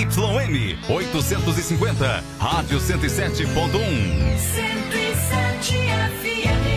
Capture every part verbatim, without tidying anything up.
Y M oitocentos e cinquenta, Rádio cento e sete ponto um. cento e sete F M.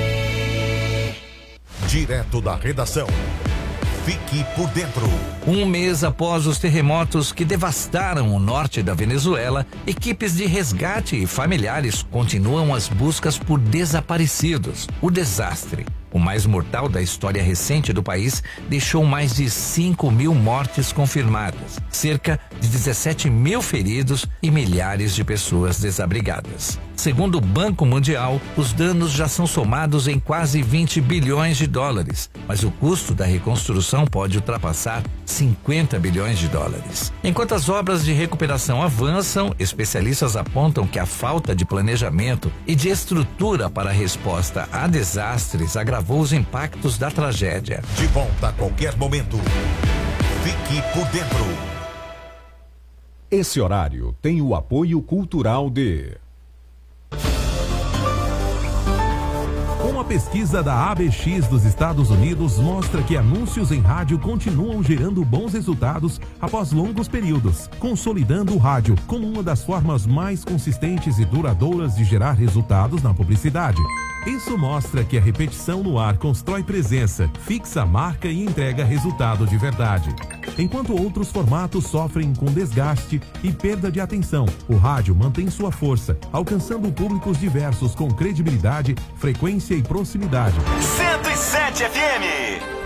Direto da redação. Fique por dentro. Um mês após os terremotos que devastaram o norte da Venezuela, equipes de resgate e familiares continuam as buscas por desaparecidos. O desastre, o mais mortal da história recente do país, deixou mais de cinco mil mortes confirmadas, cerca de dezessete mil feridos e milhares de pessoas desabrigadas. Segundo o Banco Mundial, os danos já são somados em quase vinte bilhões de dólares, mas o custo da reconstrução pode ultrapassar cinquenta bilhões de dólares. Enquanto as obras de recuperação avançam, especialistas apontam que a falta de planejamento e de estrutura para a resposta a desastres agravou os impactos da tragédia. De volta a qualquer momento. Fique por dentro. Esse horário tem o apoio cultural de... Uma pesquisa da A B X dos Estados Unidos mostra que anúncios em rádio continuam gerando bons resultados após longos períodos, consolidando o rádio como uma das formas mais consistentes e duradouras de gerar resultados na publicidade. Isso mostra que a repetição no ar constrói presença, fixa a marca e entrega resultado de verdade. Enquanto outros formatos sofrem com desgaste e perda de atenção, o rádio mantém sua força, alcançando públicos diversos com credibilidade, frequência e proximidade. cento e sete F M.